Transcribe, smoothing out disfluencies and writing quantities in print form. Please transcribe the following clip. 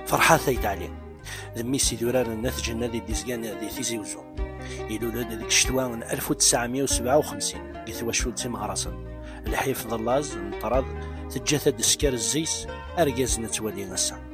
فرحة ثيت عليه ذمي سيدورار الناتج النادي ديزقان دي تيزي وزو يلولد ديك الشتوان 1957 قيث وشول تيم غراسن الحيف ظلاز نطراد تجاثد السكار الزيس أرجاز نتوالي غسا